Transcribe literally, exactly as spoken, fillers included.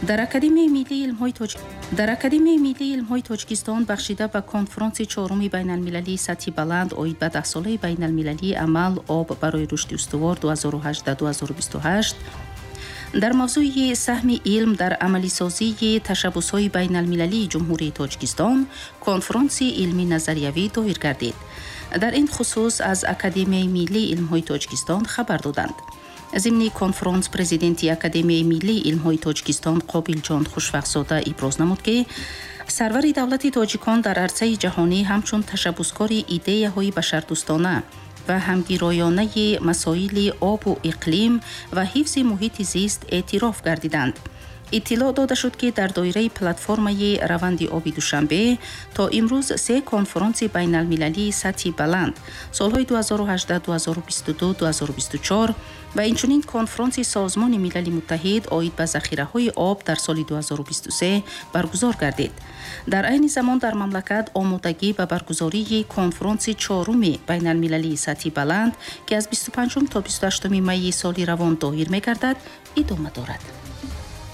در اکادمی ملی علم‌های تاج... در اکادمی ملی علم‌های تاجیکستان بخشیده به کنفرانس چهارم بین المللی سطحی بلند اوید به ده ساله بین المللی عمل آب برای رشد استوار دو هزار و هجده دو هزار و بیست و هشت در موضوع سهم علم در عملی سازی تشبس‌های بین المللی جمهوری تاجیکستان کنفرانس علمی نظریوی دایر گردید. در این خصوص از اکادمی ملی علم‌های تاجیکستان خبر دادند. ضمن کنفرانس پرزیدنتی اکادمی ملی علم‌های تاجیکستان قابل جان خوشوقت‌زاده ابراز نمود که سرور دولت تاجیکان در عرصه جهانی همچون تشبسکار ایده‌های بشردوستانه و همگرایانه مسائل آب و اقلیم و حفظ محیط زیست اعتراف گردیدند. اطلاع داده شد که در دایره پلتفرم روند آبی دوشنبه تا امروز سه کنفرانس بین المللی سطحی بلند سالهای دو هزار و هجده دو هزار و بیست و دو دو هزار و بیست و چهار و اینچنین کنفرانس سازمان ملل متحد آید به ذخیره‌های آب در سال دو هزار و بیست و سه برگزار گردید. در عین زمان در مملکت آمادگی به برگزاری کنفرانس چهارم بین المللی سطحی بلند که از بیست و پنجم تا بیست و هشتم می سال روان دایر می‌گردد ادامه دارد.